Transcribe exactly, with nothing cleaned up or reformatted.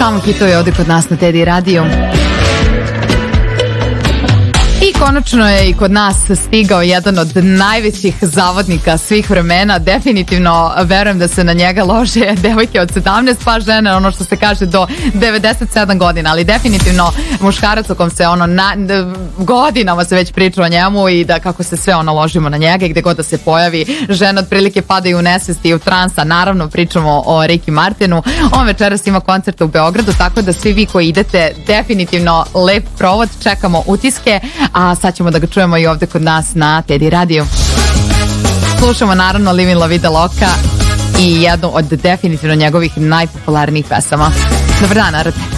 Samo hitovi ovde kod nas na Teddy Radio. I konačno je i kod nas stigao jedan od najvećih zavodnika svih vremena. Definitivno verujem da se na njega lože devojke od sedamnaest pa žene, ono što se kaže do devedeset sedam godina, ali definitivno muškarac o kom se ono na, godinama se već priča o njemu i da kako se sve ono ložimo na njega i gde god da se pojavi žene otprilike padaju u nesvest i u transa. Naravno pričamo o Ricky Martinu. On večeras ima koncert u Beogradu, tako da svi vi koji idete definitivno lep provod, čekamo utiske. A sad ćemo da ga čujemo i ovde kod nas na Teddy Radio. Slušamo naravno Livin La Vida Loca i jednu od definitivno njegovih najpopularnijih pesama. Dobar dan, narode.